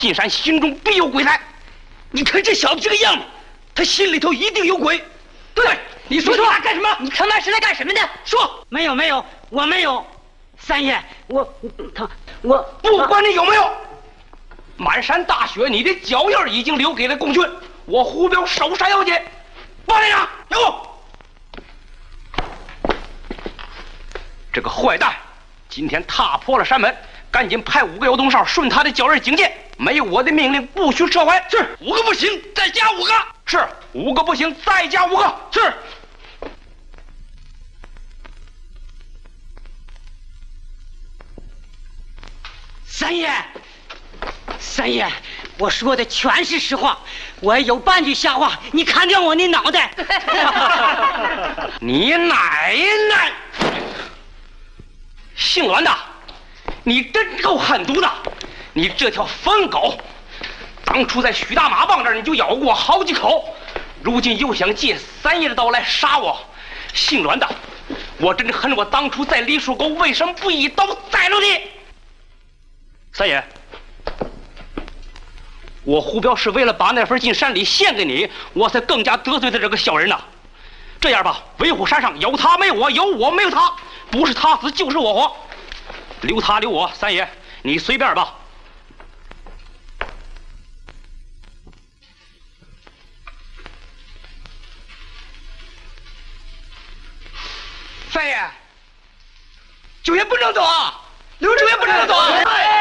进山心中必有鬼才。 你看这小子这个样子，他心里头一定有鬼。 对，你说他干什么？ 你他妈是来干什么的？ 说。 没有，我没有。三爷，我不管你有没有，满山大雪，你的脚印已经留给了共军，我胡彪首杀要紧。报连长，有。这个坏蛋今天踏破了山门，赶紧派5个油东哨顺他的脚印警戒，没有我的命令不许撤回。 是5个不行，再加5个。 是5个不行，再加5个。 是。 三爷，我说的全是实话，我有半句瞎话，你砍掉我那脑袋。 你奶奶！姓栾的，你真够狠毒的！你这条疯狗，当初在许大马棒这儿你就咬过我好几口，如今又想借三爷的刀来杀我。姓栾的，我真恨我当初在梨树沟为什么不一刀宰了你！三爷，我胡彪是为了把那份进山里献给你，我才更加得罪的这个小人呐。这样吧，维护山上有他没我，有我没有他，不是他死就是我活，留他留我，三爷你随便吧。 三爷，九爷不能走啊！刘九爷不能走啊！